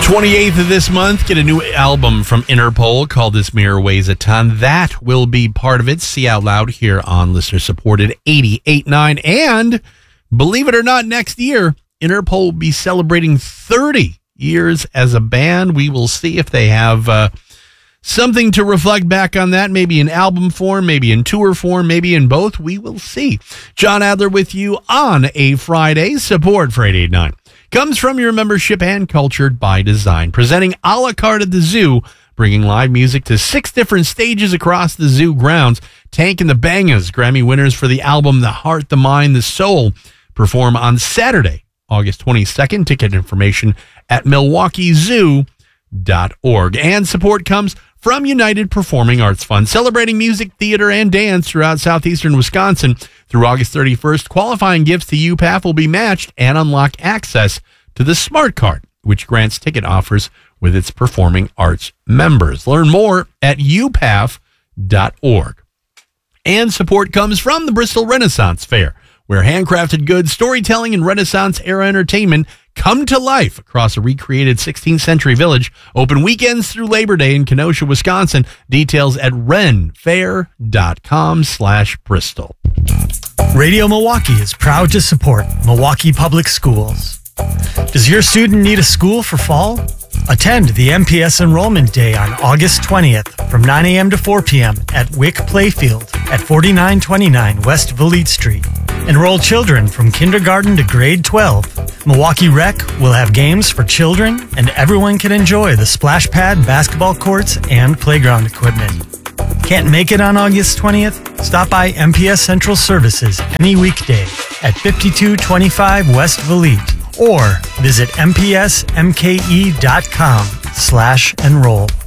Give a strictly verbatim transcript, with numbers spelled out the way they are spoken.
twenty-eighth of this month, get a new album from Interpol called This Mirror Weighs a Ton. That will be part of it. See Out Loud here on listener-supported eighty-eight point nine. And believe it or not, next year, Interpol will be celebrating thirty years as a band. We will see if they have uh, something to reflect back on that, maybe in album form, maybe in tour form, maybe in both. We will see. John Adler with you on a Friday. Support for eighty-eight point nine comes from your membership and Cultured by Design, presenting a la carte at the zoo, bringing live music to six different stages across the zoo grounds. Tank and the Bangas, Grammy winners for the album The Heart, the Mind, the Soul, perform on Saturday, August twenty-second. Ticket information at milwaukee zoo dot org. And support comes from United Performing Arts Fund, celebrating music, theater, and dance throughout southeastern Wisconsin. Through August thirty-first, qualifying gifts to U P A F will be matched and unlock access to the Smart Card, which grants ticket offers with its performing arts members. Learn more at u p a f dot org. And support comes from the Bristol Renaissance Fair, where handcrafted goods, storytelling, and Renaissance-era entertainment come to life across a recreated sixteenth century village. Open weekends through Labor Day in Kenosha, Wisconsin. Details at renfair dot com slash Bristol. Radio Milwaukee is proud to support Milwaukee Public Schools. Does your student need a school for fall? Attend the M P S Enrollment Day on August twentieth from nine a.m. to four p.m. at Wick Playfield at forty-nine twenty-nine West Valete Street. Enroll children from kindergarten to grade twelve. Milwaukee Rec will have games for children, and everyone can enjoy the splash pad, basketball courts, and playground equipment. Can't make it on August twentieth? Stop by M P S Central Services any weekday at fifty-two twenty-five West Valete or visit m p s m k e dot com slash enroll.